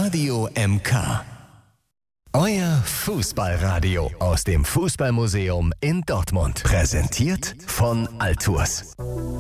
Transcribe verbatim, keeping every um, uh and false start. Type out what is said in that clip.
Radio M K. Euer Fußballradio aus dem Fußballmuseum in Dortmund. Präsentiert von Altours.